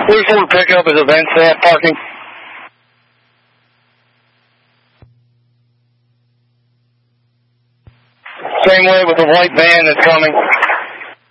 Blue Ford pickup is event staff parking. Same way with the white van that's coming.